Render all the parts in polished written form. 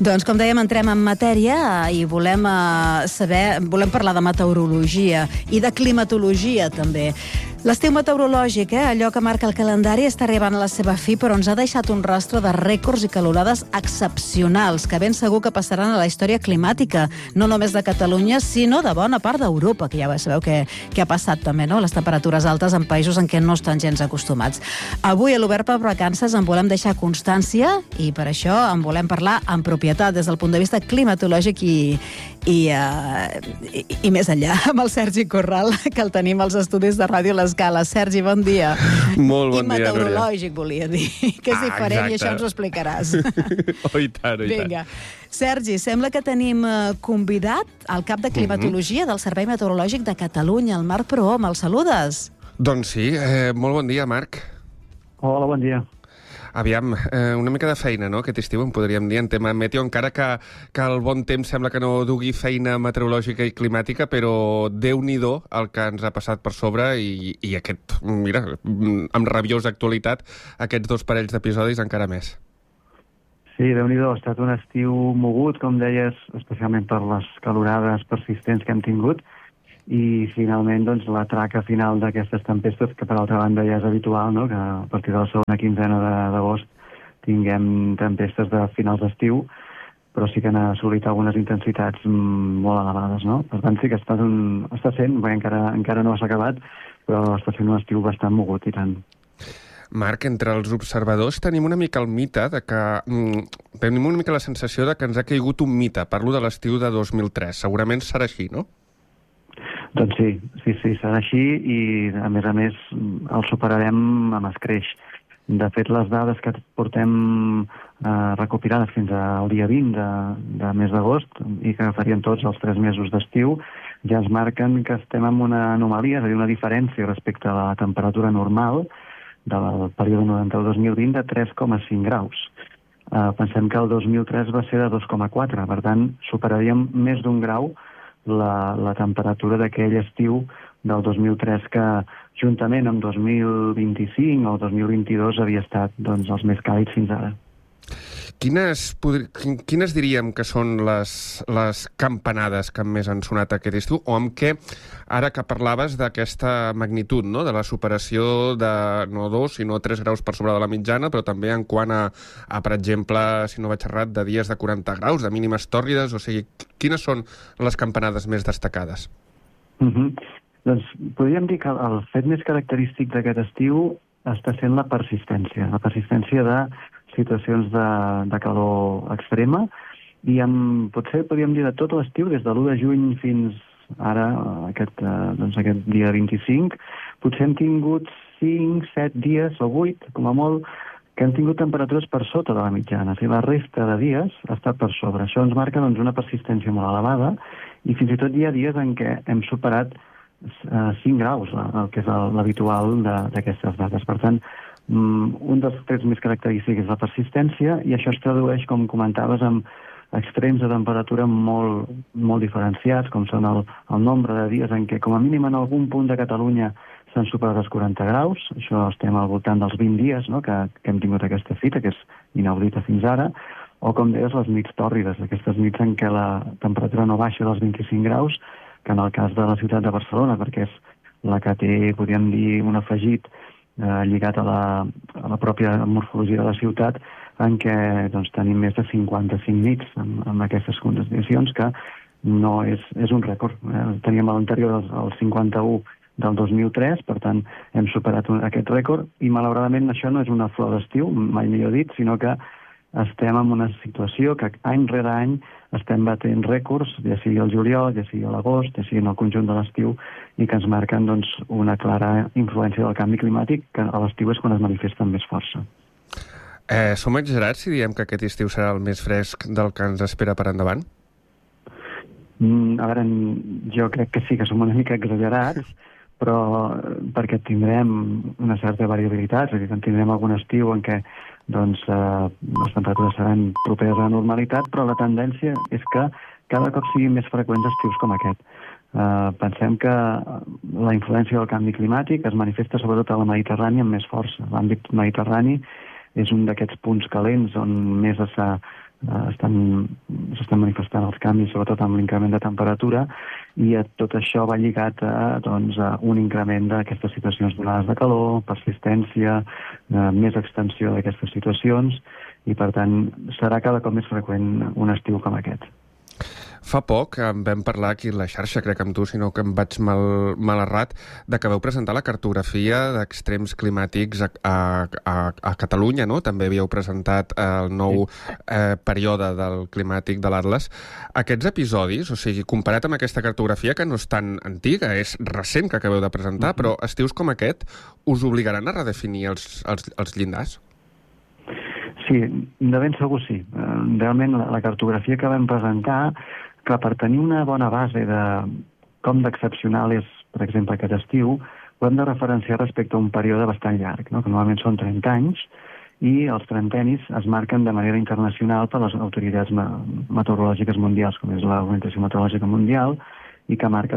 Doncs, com dèiem, entrem en matèria i volem parlar de meteorologia i de climatologia, també. L'estiu meteorològic, allò que marca el calendari, està arribant a la seva fi, però ens ha deixat un rastre de rècords i calorades excepcionals, que ben segur que passaran a la història climàtica, no només de Catalunya, sinó de bona part d'Europa, que ja sabeu que ha passat també, no? Les temperatures altes en països en què no estan gens acostumats. Avui, a l'Obert per Vacances, en volem deixar constància i per això en volem parlar en propietat des del punt de vista climatològic i més enllà, amb el Sergi Corral, que el tenim als estudis de Ràdio L'Escala. Sergi, bon dia. Molt bon dia, Núria. I meteorològic, volia dir, que és diferent, i això ens ho explicaràs. Oh, i tant, Vinga. Sergi, sembla que tenim convidat al cap de climatologia del Servei Meteorològic de Catalunya, el Marc Prohom. El saludes? Doncs sí, molt bon dia, Marc. Hola, bon dia. Aviam, una mica de feina, no?, aquest estiu, en podríem dir, en tema meteo, encara que el bon temps sembla que no dugui feina meteorològica i climàtica, però Déu-n'hi-do el que ens ha passat per sobre i aquest, mira, amb rabiosa actualitat, aquests dos parells d'episodis encara més. Sí, Déu-n'hi-do, ha estat un estiu mogut, com deies, especialment per les calorades persistents que hem tingut, i finalment doncs, la traca final d'aquestes tempestes, que per altra banda ja és habitual, no?, que a partir de la segona quinzena d'agost tinguem tempestes de finals d'estiu, però sí que han assolit algunes intensitats molt elevades, no? Per tant, sí que està sent, bé, encara no s'ha acabat, però està sent un estiu bastant mogut, i tant. Marc, entre els observadors tenim una mica el mite de que... tenim una mica la sensació de que ens ha caigut un mite. Parlo de l'estiu de 2003. Segurament serà així, no? Doncs sí, serà així i, a més, el superarem amb escreix. De fet, les dades que portem recopilades fins al dia 20 de mes d'agost i que farien tots els 3 mesos d'estiu ja ens marquen que estem en una anomalia, és a dir, una diferència respecte a la temperatura normal del període 91-2020 de 3,5 graus. Pensem que el 2003 va ser de 2,4, per tant, superaríem més d'un grau la temperatura d'aquell estiu del 2003 que juntament amb 2025 o 2022 havia estat doncs, els més càlids fins ara. Quines diríem que són les campanades que més han sonat aquest estiu, o amb què, ara que parlaves d'aquesta magnitud, no?, de la superació de no 2, sinó 3 graus per sobre de la mitjana, però també en quant a per exemple, si no vaig errat, de dies de 40 graus, de mínimes tòrrides, o sigui, quines són les campanades més destacades? Doncs podríem dir que el fet més característic d'aquest estiu està sent la persistència de situacions de calor extrema, i potser podríem dir de tot l'estiu, des de l'1 de juny fins ara, aquest dia 25, potser hem tingut 5, 7 dies o 8, com a molt, que han tingut temperatures per sota de la mitjana. O sigui, la resta de dies ha estat per sobre. Això ens marca una persistència molt elevada, i fins i tot hi ha dies en què hem superat 5 graus, el que és l'habitual d'aquestes dates. Per tant, un dels trets més característics és la persistència, i això es tradueix, com comentaves, amb extrems de temperatura molt, molt diferenciats, com són el nombre de dies en què, com a mínim en algun punt de Catalunya, s'han superat els 40 graus. Això estem al voltant dels 20 dies, no?, que hem tingut aquesta fita, que és inaudita fins ara, o, com deies, les nits tòrrides, aquestes nits en què la temperatura no baixa dels 25 graus, que en el cas de la ciutat de Barcelona, perquè és la que té, podríem dir, un afegit lligat a la pròpia morfologia de la ciutat, en què tenim més de 55 nits amb aquestes condicions, que no és un rècord. Teníem a l'anterior el 51 del 2003, per tant hem superat aquest rècord, i malauradament això no és una flor d'estiu, mai millor dit, sinó que estem en una situació que any rere any estem batent rècords, ja sigui al juliol, ja sigui a l'agost, ja sigui en el conjunt de l'estiu, i que ens marquen una clara influència del canvi climàtic, que a l'estiu és quan es manifesta amb més força. Som exagerats si diem que aquest estiu serà el més fresc del que ens espera per endavant? A veure, jo crec que sí que som una mica exagerats, però perquè tindrem una certa variabilitat, és a dir, tindrem algun estiu en què les temperatures seran properes a la normalitat, però la tendència és que cada cop siguin més freqüents estius com aquest. Pensem que la influència del canvi climàtic es manifesta sobretot a la Mediterrània amb més força. L'àmbit mediterrani és un d'aquests punts calents on més s'ha s'estan manifestant els canvis, sobretot amb l'increment de temperatura, i tot això va lligat a un increment d'aquestes situacions d'onades de calor, persistència, més extensió d'aquestes situacions, i per tant serà cada cop més freqüent un estiu com aquest. Fa poc en vam parlar aquí a la xarxa, crec amb tu, sinó que em vaig mal errat, de que vau presentar la cartografia d'extrems climàtics a Catalunya, no? També havíeu presentat el nou període del climàtic de l'Atles. Aquests episodis, o sigui, comparat amb aquesta cartografia, que no és tan antiga, és recent que acabeu de presentar, però estius com aquest us obligaran a redefinir els llindars? Sí, de ben segur sí. Realment la cartografia que vam presentar, que per tenir una bona base de com d'excepcional és, per exemple, aquest estiu, ho hem de referenciar respecte a un període bastant llarg, no? Que normalment són 30 anys, i els trentenis es marquen de manera internacional per les autoritats meteorològiques mundials, com és l'Organització Meteorològica Mundial, i que marca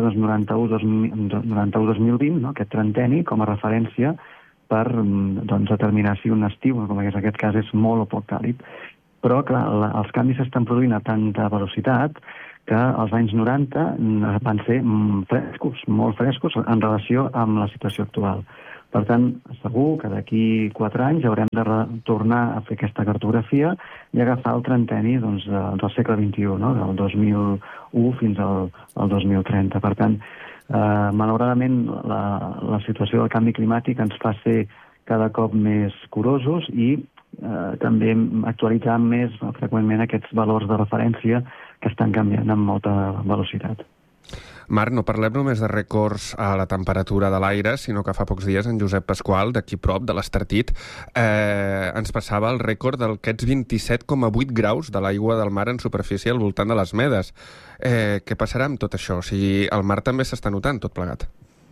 91-2020, no? Aquest trenteni, com a referència per determinar si un estiu, com en aquest cas, és molt o poc càlid. Però, clar, els canvis s'estan produint a tanta velocitat que els anys 90 van ser frescos, molt frescos, en relació amb la situació actual. Per tant, segur que d'aquí 4 anys haurem de tornar a fer aquesta cartografia i agafar el trenteni del segle XXI, no? Del 2001 fins al 2030. Per tant, malauradament, la situació del canvi climàtic ens fa ser cada cop més curosos i també actualitzar més freqüentment aquests valors de referència que estan canviant amb molta velocitat. Marc, no parlem només de rècords a la temperatura de l'aire, sinó que fa pocs dies en Josep Pasqual, d'aquí prop, de l'Estartit, ens passava el rècord d'aquests 27,8 graus de l'aigua del mar en superfície al voltant de les Medes. Què passarà amb tot això? O sigui, el mar també s'està notant tot plegat.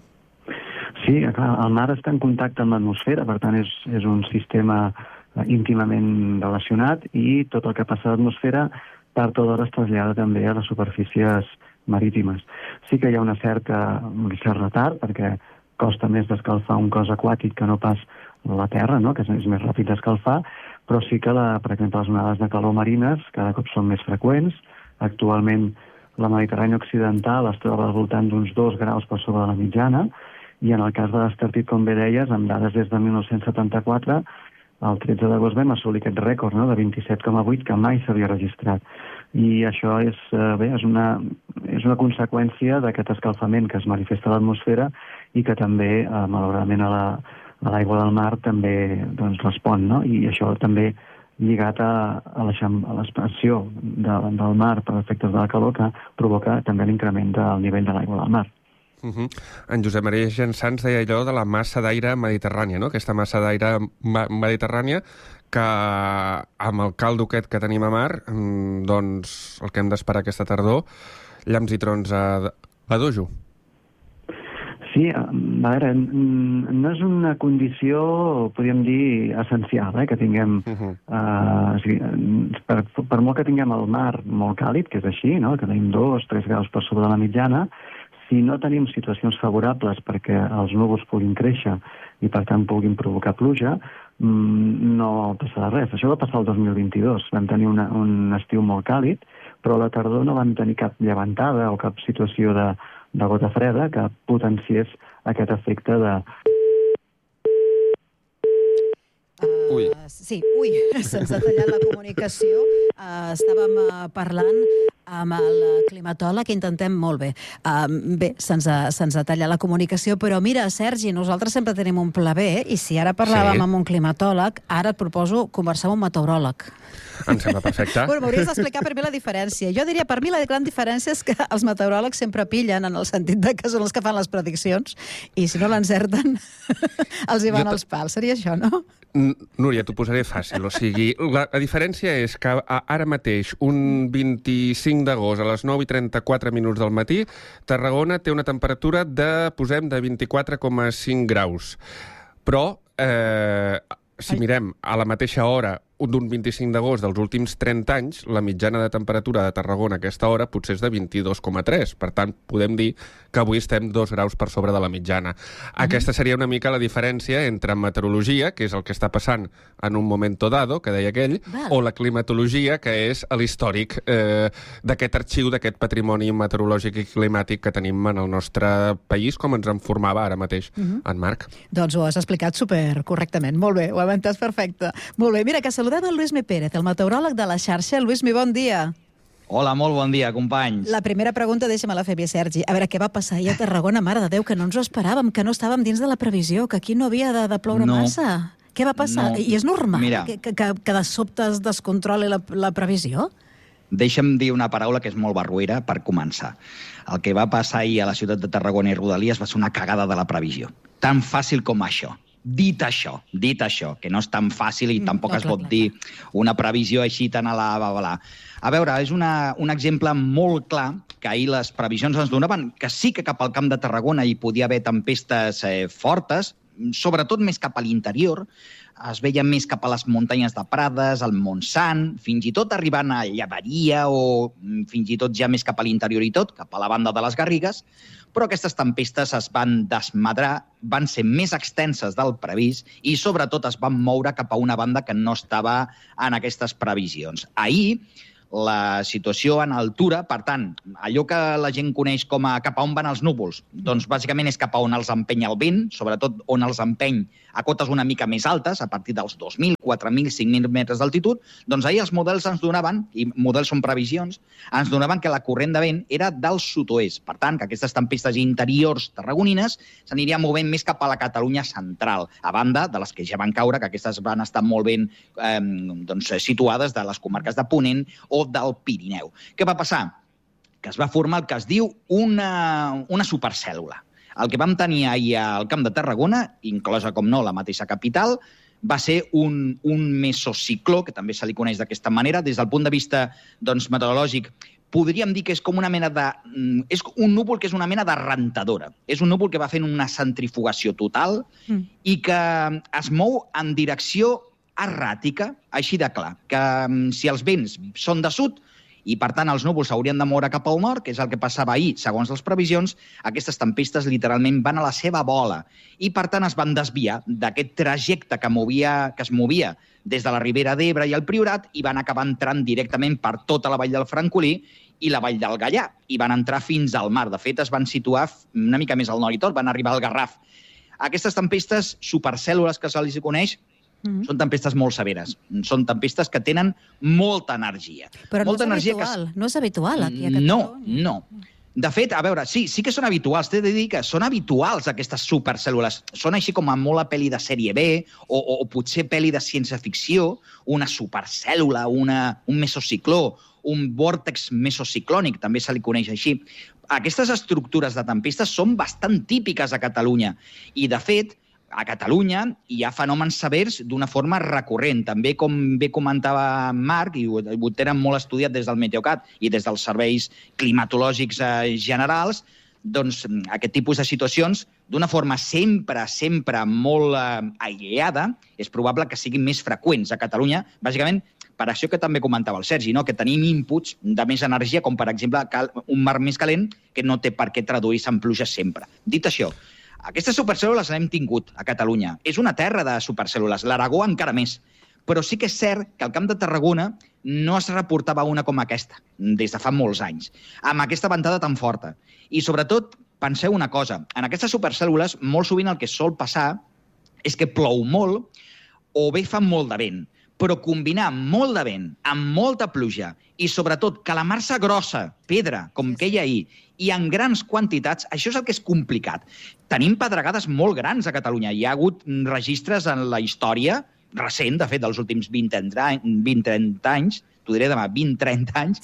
Sí, clar, el mar està en contacte amb l'atmosfera, per tant és un sistema íntimament relacionat i tot el que passa a l'atmosfera tard o d'hora es trasllada també a les superfícies marítimes. Sí que hi ha un cert retard, perquè costa més d'escalfar un cos aquàtic que no pas la terra, no? Que és més ràpid d'escalfar, però sí que, per exemple, les onades de calor marines cada cop són més freqüents. Actualment la Mediterrània occidental es troba al voltant d'uns 2 graus per sobre de la mitjana, i en el cas de l'Estartit, com bé deies, amb dades des de 1974, el 13 d'agost vam assolir aquest rècord, no?, de 27,8 que mai s'havia registrat. I això és una conseqüència d'aquest escalfament que es manifesta a l'atmosfera i que també, malauradament, a l'aigua del mar també respon, no? I això també lligat a l'expansió del mar per efectes de la calor que provoca també l'increment del nivell de l'aigua del mar. En Josep Maria Gensans deia allò de la massa d'aire mediterrània, no? Aquesta massa d'aire mediterrània que amb el caldo aquest que tenim a mar, doncs el que hem d'esperar aquesta tardor, llamps i trons a dojo. Sí, a veure, no és una condició, podríem dir, essencial, que tinguem... Per molt que tinguem el mar molt càlid, que és així, no?, que tenim 2-3 graus per sobre de la mitjana, si no tenim situacions favorables perquè els núvols puguin créixer i, per tant, puguin provocar pluja, no passarà res. Això va passar el 2022. Vam tenir un estiu molt càlid, però a la tardor no vam tenir cap llevantada o cap situació de gota freda que potenciés aquest efecte de... Sí, se'ns ha tallat la comunicació. Estàvem parlant amb el climatòleg, intentem molt bé. Bé, se'ns ha tallat la comunicació, però mira, Sergi, nosaltres sempre tenim un pla B, i si ara parlàvem amb un climatòleg, ara et proposo conversar amb un meteoròleg. Em sembla perfecte. Bueno, m'hauries d'explicar per mi la diferència. Jo diria, per mi la gran diferència és que els meteoròlegs sempre pillen, en el sentit de que són els que fan les prediccions, i si no l'encerten, els hi van als pals. Seria això, no? Núria, t'ho posaré fàcil. O sigui, la diferència és que ara mateix, un 25 d'agost a les 9:34 del matí, Tarragona té una temperatura de 24,5 graus. Però, si mirem a la mateixa hora, d'un 25 d'agost dels últims 30 anys, la mitjana de temperatura de Tarragona a aquesta hora potser és de 22,3. Per tant, podem dir que avui estem 2 graus per sobre de la mitjana. Aquesta seria una mica la diferència entre meteorologia, que és el que està passant en un momento dado, que deia aquell, o la climatologia, que és l'històric d'aquest arxiu, d'aquest patrimoni meteorològic i climàtic que tenim en el nostre país, com ens en formava ara mateix en Marc. Doncs ho has explicat supercorrectament. Molt bé, ho hem entès perfecte. Molt bé, mira, que saludem el Lluís Mi Pérez, el meteoròleg de la xarxa. Lluís Mi, bon dia. Hola, molt bon dia, companys. La primera pregunta deixa-me-la fer bé, Sergi. A veure, què va passar ahir a Tarragona? Mare de Déu, que no ens ho esperàvem, que no estàvem dins de la previsió, que aquí no havia de ploure massa. Què va passar? I és normal que de sobte es descontroli la previsió? Deixa'm dir una paraula que és molt barruera per començar. El que va passar ahir a la ciutat de Tarragona i Rodalies va ser una cagada de la previsió. Tan fàcil com això. Dit això, que no és tan fàcil i tampoc es pot dir una previsió així tan a la babalà. A veure, és un exemple molt clar que ahir les previsions ens donaven que sí que cap al Camp de Tarragona hi podia haver tempestes fortes, sobretot més cap a l'interior, es veia més cap a les muntanyes de Prades, al Montsant, fins i tot arribant a Llaveria o fins i tot ja més cap a l'interior i tot, cap a la banda de les Garrigues, però aquestes tempestes es van desmadrar, van ser més extenses del previst i sobretot es van moure cap a una banda que no estava en aquestes previsions. Ahir, la situació en altura, per tant, allò que la gent coneix com a cap a on van els núvols, doncs bàsicament és cap a on els empeny el vent, sobretot on els empeny a cotes una mica més altes, a partir dels 2.000, 4.000, 5.000 metres d'altitud, doncs ahir els models ens donaven, i models són previsions, ens donaven que la corrent de vent era del sud-oest. Per tant, que aquestes tempestes interiors tarragonines s'anirien movent més cap a la Catalunya central, a banda de les que ja van caure, que aquestes van estar molt ben situades de les comarques de Ponent o del Pirineu. Què va passar? Que es va formar el que es diu una supercèl·lula. El que vam tenir ahir al Camp de Tarragona, inclosa, com no, la mateixa capital, va ser un mesocicló, que també se li coneix d'aquesta manera, des del punt de vista meteorològic. Podríem dir que és com una mena de... És un núvol que és una mena de rentadora. És un núvol que va fent una centrifugació total i que es mou en direcció erràtica, així de clar, que si els vents són de sud i, per tant, els núvols s'haurien de moure cap al nord, que és el que passava ahir, segons les previsions, aquestes tempestes literalment van a la seva bola i, per tant, es van desviar d'aquest trajecte que es movia des de la Ribera d'Ebre i el Priorat i van acabar entrant directament per tota la vall del Francolí i la vall del Gaià, i van entrar fins al mar. De fet, es van situar una mica més al nord i tot, van arribar al Garraf. Aquestes tempestes, supercèl·lules que se les coneix, són tempestes molt severes. Són tempestes que tenen molta energia. Però no és habitual aquí a Catalunya. No. De fet, a veure, sí que són habituals. T'he de dir que són habituals aquestes supercèl·lules. Són així com a molt a pel·li de sèrie B o potser pel·li de ciència-ficció, una supercèl·lula, un mesocicló, un vòrtex mesociclònic, també se li coneix així. Aquestes estructures de tempestes són bastant típiques a Catalunya i, de fet, a Catalunya hi ha fenòmens severs d'una forma recurrent. També, com bé comentava Marc, i ho tenen molt estudiat des del Meteocat i des dels serveis climatològics generals, doncs aquest tipus de situacions, d'una forma sempre molt aïllada, és probable que siguin més freqüents a Catalunya, bàsicament per això que també comentava el Sergi, que tenim inputs de més energia, com per exemple un mar més calent que no té per què traduir-se en pluja sempre. Dit això, aquestes supercèl·lules les hem tingut a Catalunya. És una terra de supercèl·lules, l'Aragó encara més. Però sí que és cert que al Camp de Tarragona no es reportava una com aquesta, des de fa molts anys, amb aquesta ventada tan forta. I sobretot, penseu una cosa, en aquestes supercèl·lules molt sovint el que sol passar és que plou molt o bé fa molt de vent. Però combinar molt de vent amb molta pluja i, sobretot, calamar-se grossa, pedra, com que hi ha ahir, i en grans quantitats, això és el que és complicat. Tenim pedregades molt grans a Catalunya. Hi ha hagut registres en la història recent, de fet, dels últims 20-30 anys, t'ho diré demà, 20-30 anys,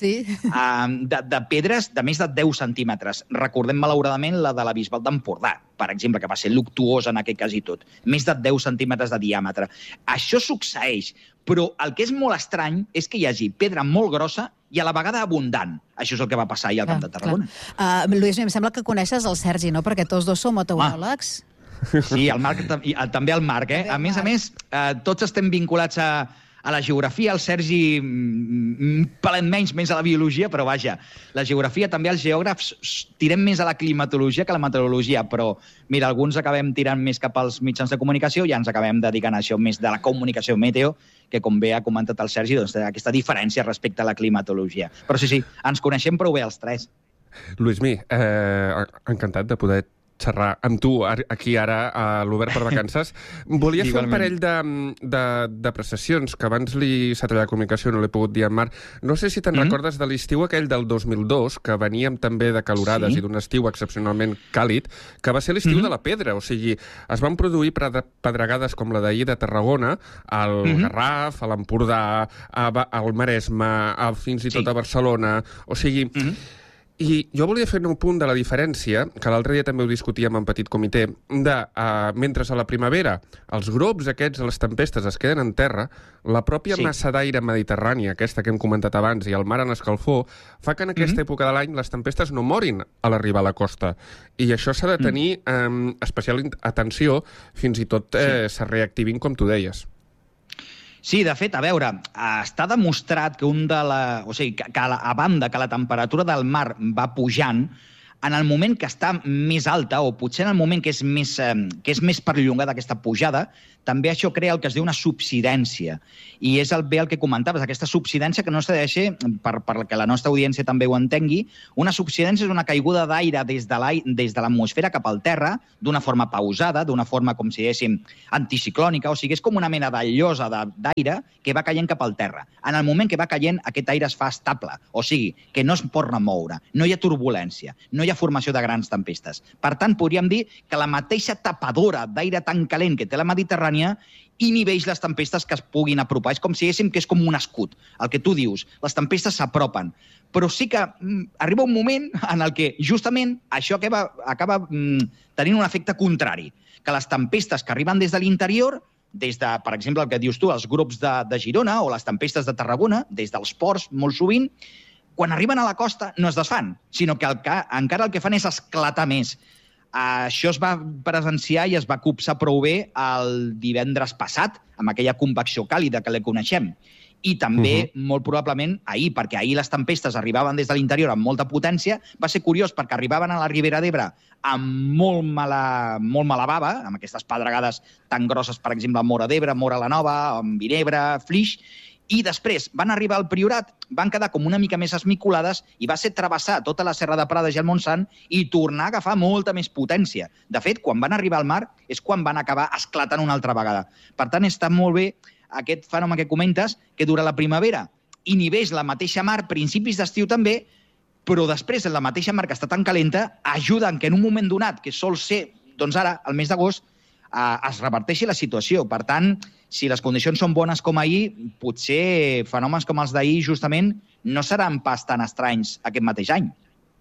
de pedres de més de 10 centímetres. Recordem, malauradament, la de la Bisbal d'Empordà, per exemple, que va ser luctuosa en aquest cas i tot. Més de 10 centímetres de diàmetre. Això succeeix, però el que és molt estrany és que hi hagi pedra molt grossa i a la vegada abundant. Això és el que va passar ahir al Camp de Tarragona. Lluís, em sembla que coneixes el Sergi, no? Perquè tots dos som meteoròlegs. Sí, el Marc, també el Marc. A més, tots estem vinculats a A la geografia el Sergi parlem menys a la biologia, però vaja, la geografia també els geògrafs tirem més a la climatologia que a la meteorologia, però mira, alguns acabem tirant més cap als mitjans de comunicació i ja ens acabem dedicant a això més de la comunicació meteo, que com bé ha comentat el Sergi, doncs aquesta diferència respecte a la climatologia. Però sí, ens coneixem prou bé els tres. Luismi, encantat de poder xerrar amb tu aquí ara a l'Obert per Vacances. Volia fer un parell d'apreciacions que abans s'ha tallat la comunicació, no l'he pogut dir en Marc. No sé si te'n recordes de l'estiu aquell del 2002, que veníem també de calorades i d'un estiu excepcionalment càlid, que va ser l'estiu de la pedra. O sigui, es van produir pedregades com la d'ahir de Tarragona, al Garraf, a l'Empordà, al Maresme, fins i tot a Barcelona. O sigui... I jo volia fer un punt de la diferència, que l'altre dia també ho discutíem en petit comitè, mentre a la primavera els glops aquests, les tempestes, es queden en terra, la pròpia massa d'aire mediterrània, aquesta que hem comentat abans, i el mar en escalfor, fa que en aquesta època de l'any les tempestes no morin a l'arribar a la costa. I això s'ha de tenir especial atenció, fins i tot se reactivin, com tu deies. Sí, de fet, a veure, està demostrat que a banda que la temperatura del mar va pujant, en el moment que està més alta, o potser en el moment que és més perllongada aquesta pujada, també això crea el que es diu una subsidència. I és el que comentaves, aquesta subsidència que no s'ha de deixar, perquè la nostra audiència també ho entengui, una subsidència és una caiguda d'aire des de l'atmosfera cap al terra, d'una forma pausada, d'una forma, com si diguéssim, anticiclònica, o sigui, és com una mena de llosa d'aire que va caient cap al terra. En el moment que va caient, aquest aire es fa estable, o sigui, que no es pot remoure, no hi ha turbulència, no hi ha formació de grans tempestes. Per tant, podríem dir que la mateixa tapadora d'aire tan calent que té la Mediterrània inhibeix les tempestes que es puguin apropar. És com si diguéssim que és com un escut. El que tu dius, les tempestes s'apropen. Però sí que arriba un moment en el que justament això acaba tenint un efecte contrari. Que les tempestes que arriben des de l'interior, des de, per exemple, el que dius tu, els grups de Girona o les tempestes de Tarragona, des dels ports, molt sovint, quan arriben a la costa no es desfan, sinó que encara el que fan és esclatar més. Això es va presenciar i es va copsar prou bé el divendres passat, amb aquella convecció càlida que la coneixem. I també, molt probablement, ahir, perquè ahir les tempestes arribaven des de l'interior amb molta potència. Va ser curiós perquè arribaven a la Ribera d'Ebre amb molt mala bava, amb aquestes pedregades tan grosses, per exemple, a Móra d'Ebre, Móra la Nova, amb Vinebre, Flix, i després van arribar al Priorat, van quedar com una mica més esmicolades i va ser travessar tota la Serra de Prades i el Montsant i tornar a agafar molta més potència. De fet, quan van arribar al mar és quan van acabar esclatant una altra vegada. Per tant, està molt bé aquest fenomen que comentes, que durant la primavera inhibeix la mateixa mar, principis d'estiu també, però després la mateixa mar que està tan calenta ajuda que en un moment donat, que sol ser, doncs ara, el mes d'agost, es reverteixi la situació. Per tant, si les condicions són bones com ahir, potser fenòmens com els d'ahir justament no seran pas tan estranys aquest mateix any.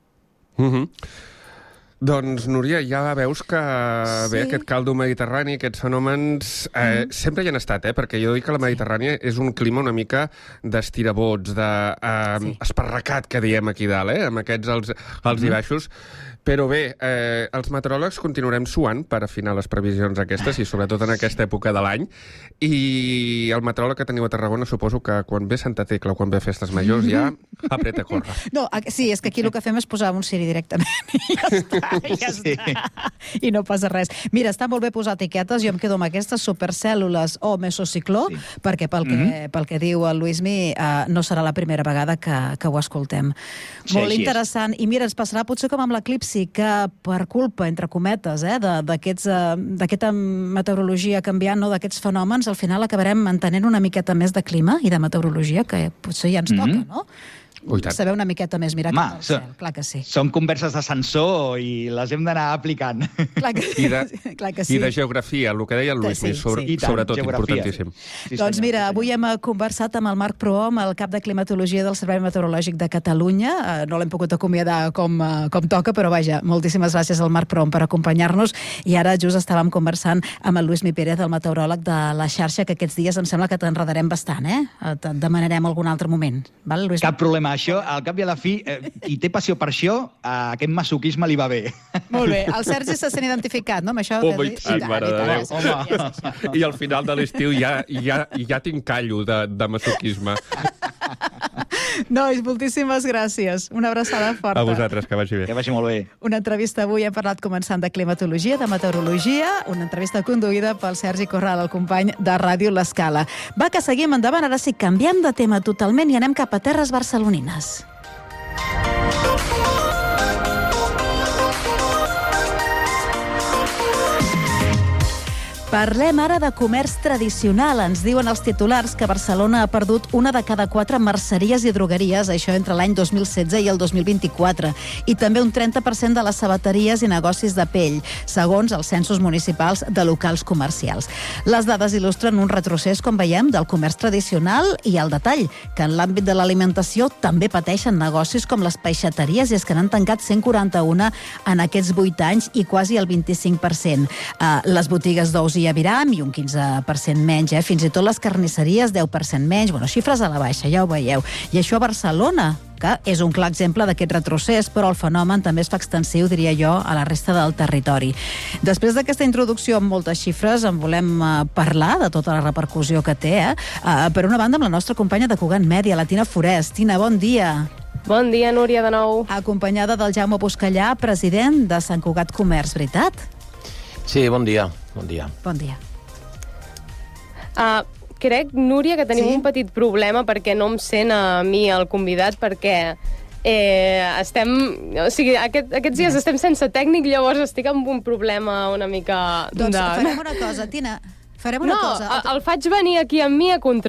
Doncs, Núria, ja veus que bé, aquest caldo mediterrani, aquests fenòmens, sempre hi han estat, perquè jo dic que la Mediterrània és un clima una mica d'estirabots, d'esparracat, que diem aquí dalt, amb aquests alts i baixos. Però bé, els meteoròlegs continuarem suant per afinar les previsions aquestes, i sobretot en aquesta època de l'any. I el meteoròleg que teniu a Tarragona, suposo que quan ve Santa Tecla o quan ve Festes Majors ja apreta a córrer. No, sí, és que aquí el que fem és posar un ciri directament. I ja està. I no passa res. Mira, està molt bé posar etiquetes. Jo em quedo amb aquestes supercèl·lules o mesocicló, perquè pel que diu el Luismi, no serà la primera vegada que ho escoltem. Molt interessant. I mira, ens passarà potser com amb l'eclipsi, que per culpa, entre cometes, d'aquesta meteorologia canviant, d'aquests fenòmens, al final acabarem entenent una miqueta més de clima i de meteorologia, que potser ja ens toca, no? Saber una miqueta més mirar cap al cel, clar que sí. Són converses d'ascensor i les hem d'anar aplicant. Clar que sí. I de geografia, el que deia el Luismi, sobretot importantíssim. Doncs mira, avui hem conversat amb el Marc Prohom, el cap de climatologia del Servei Meteorològic de Catalunya. No l'hem pogut acomiadar com toca, però vaja, moltíssimes gràcies al Marc Prohom per acompanyar-nos. I ara just estàvem conversant amb el Luismi Pérez, el meteoròleg de la xarxa, que aquests dies em sembla que t'enredarem bastant, Te demanarem algun altre moment. Val, Luismi? Cap problema. això, al cap i a la fi, qui té passió per això, aquest masoquisme li va bé. Molt bé. El Sergi se sent identificat, no?, amb això. Home, i tant, mare de Déu. Home. I al final de l'estiu ja tinc callo de masoquisme. Nois, moltíssimes gràcies. Una abraçada forta. A vosaltres, que vagi bé. Que vagi molt bé. Una entrevista avui, hem parlat començant de climatologia, de meteorologia, una entrevista conduïda pel Sergi Corral, el company de Ràdio L'Escala. Va, que seguim endavant, ara sí, canviem de tema totalment i anem cap a terres barcelonines. Parlem ara de comerç tradicional. Ens diuen els titulars que Barcelona ha perdut 1 de cada 4 merceries i drogueries, això entre l'any 2016 i el 2024, i també un 30% de les sabateries i negocis de pell, segons els censos municipals de locals comercials. Les dades il·lustren un retrocés, com veiem, del comerç tradicional i el detall, que en l'àmbit de l'alimentació també pateixen negocis com les peixateries, i és que n'han tancat 141 en aquests 8 anys i quasi el 25%. Les botigues d'ous i aviram i un 15% menys, fins i tot les carnisseries 10% menys, xifres a la baixa, ja ho veieu. I això a Barcelona, que és un clar exemple d'aquest retrocés, però el fenomen també es fa extensiu, diria jo, a la resta del territori. Després d'aquesta introducció amb moltes xifres, en volem parlar de tota la repercussió que té, per una banda amb la nostra companya de Cugat Mèdia, la Tina Forès. Tina, bon dia. Bon dia, Núria, de nou. Acompanyada del Jaume Buscallà, president de Sant Cugat Comerç, veritat? Sí, bon dia. Bon dia. Bon dia. Crec, Núria, que tenim un petit problema perquè no em sent a mi el convidat, perquè estem... O sigui, aquests dies estem sense tècnic, llavors estic amb un problema una mica... Doncs farem una cosa, Tina. Farem una cosa. No, el faig venir aquí amb mi a controlar.